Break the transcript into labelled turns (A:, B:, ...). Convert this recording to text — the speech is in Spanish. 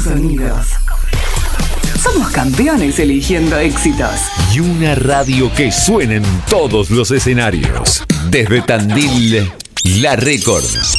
A: sonidos. Somos campeones eligiendo éxitos.
B: Y una radio que suena en todos los escenarios. Desde Tandil, La Record.